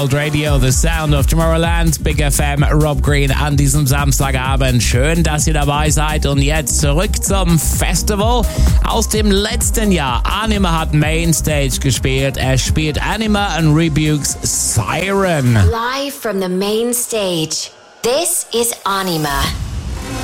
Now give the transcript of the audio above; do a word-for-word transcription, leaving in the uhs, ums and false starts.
Radio, the sound of Tomorrowland, Big F M, Rob Green an diesem Samstagabend. Schön, dass ihr dabei seid und jetzt zurück zum Festival. Aus dem letzten Jahr. Anima hat Mainstage gespielt. Er spielt Anima and Rebukes Siren. Live from the main stage. This is Anima.